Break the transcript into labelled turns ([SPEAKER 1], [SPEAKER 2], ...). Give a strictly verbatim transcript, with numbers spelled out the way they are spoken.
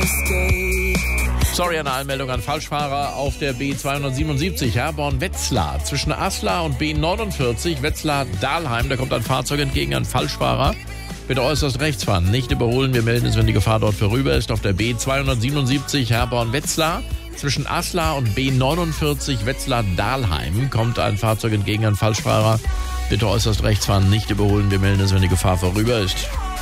[SPEAKER 1] Sorry, eine Anmeldung an Falschfahrer auf der B zweihundertsiebenundsiebzig, Herborn-Wetzlar. Zwischen Aslar und B neunundvierzig, Wetzlar-Dahlheim. Da kommt ein Fahrzeug entgegen, ein Falschfahrer. Bitte äußerst rechts fahren, nicht überholen. Wir melden es, wenn die Gefahr dort vorüber ist. Auf der B zweihundertsiebenundsiebzig, Herborn-Wetzlar. Zwischen Aslar und B neunundvierzig, Wetzlar-Dahlheim. Kommt ein Fahrzeug entgegen, ein Falschfahrer. Bitte äußerst rechts fahren, nicht überholen. Wir melden es, wenn die Gefahr vorüber ist.